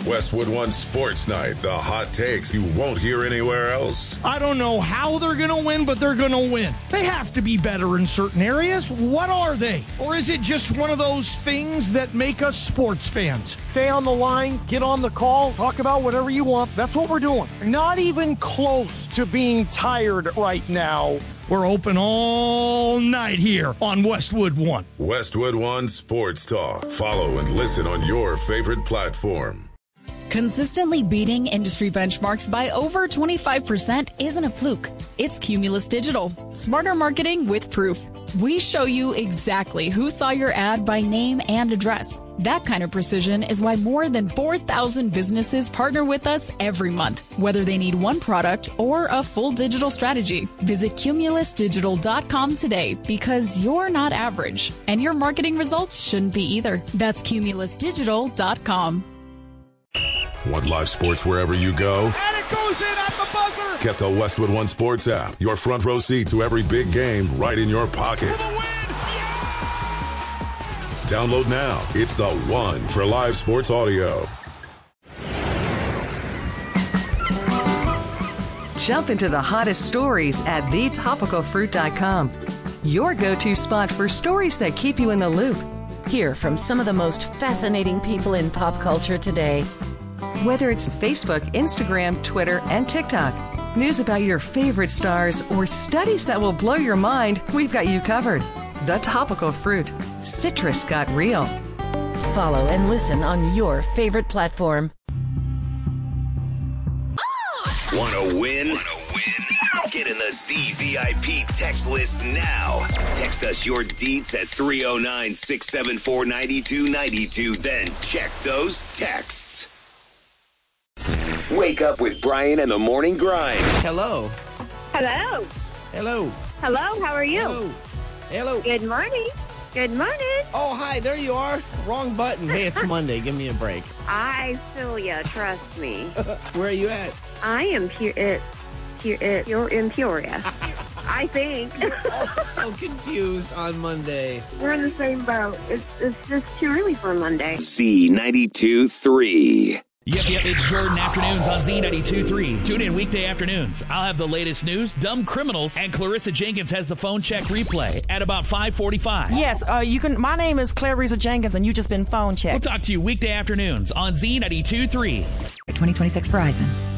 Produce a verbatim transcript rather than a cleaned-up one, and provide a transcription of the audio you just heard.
Westwood One Sports Night, the hot takes you won't hear anywhere else. I don't know how they're going to win, but they're going to win. They have to be better in certain areas. What are they? Or is it just one of those things that make us sports fans? Stay on the line, get on the call, talk about whatever you want. That's what we're doing. Not even close to being tired right now. We're open all night here on Westwood One. Westwood One Sports Talk. Follow and listen on your favorite platform. Consistently beating industry benchmarks by over twenty-five percent isn't a fluke. It's Cumulus Digital. Smarter marketing with proof. We show you exactly who saw your ad by name and address. That kind of precision is why more than four thousand businesses partner with us every month, whether they need one product or a full digital strategy. Visit cumulus digital dot com today because you're not average, and your marketing results shouldn't be either. That's cumulus digital dot com. Want live sports wherever you go? And it goes in at the buzzer! Get the Westwood One Sports app. Your front row seat to every big game right in your pocket. For the win! Yeah! Download now. It's the one for live sports audio. Jump into the hottest stories at the topical fruit dot com. Your go-to spot for stories that keep you in the loop. Hear from some of the most fascinating people in pop culture today. Whether it's Facebook, Instagram, Twitter, and TikTok, news about your favorite stars, or studies that will blow your mind, we've got you covered. The Topical Fruit. Citrus got real. Follow and listen on your favorite platform. Want to win? Want to win? Get in the Z V I P text list now. Text us your deets at three oh nine, six seven four, nine two nine two. Then check those texts. Wake up with Brian and the Morning Grind. Hello. Hello. Hello. Hello, how are you? Hello. Hello. Good morning. Good morning. Oh, hi, there you are. Wrong button. Hey, it's Monday. Give me a break. I feel ya, trust me. Where are you at? I am pure, it, pure, it, you're in Peoria. I think. You're all so confused on Monday. We're in the same boat. It's, it's just too early for a Monday. Z ninety-two three. Yep, yep, it's Jordan Afternoons on Z ninety-two three. Tune in weekday afternoons. I'll have the latest news, dumb criminals, and Clarissa Jenkins has the phone check replay at about five forty-five. Yes, uh, you can. My name is Clarissa Jenkins, and you just been phone checked. We'll talk to you weekday afternoons on Z ninety-two three. twenty twenty-six Verizon.